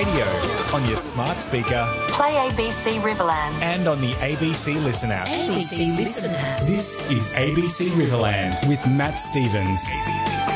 radio, on your smart speaker, Play ABC Riverland. and on the ABC Listen app. ABC Listen app. This is ABC Riverland with Matt Stevens.